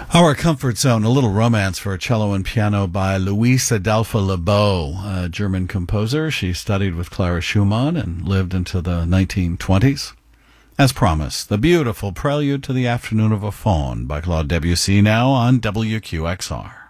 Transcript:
Our comfort zone, a little romance for cello and piano by Louise Adolphe Lebeau, a German composer. She studied with Clara Schumann and lived into the 1920s. As promised, the beautiful Prelude to the Afternoon of a Faun by Claude Debussy now on WQXR.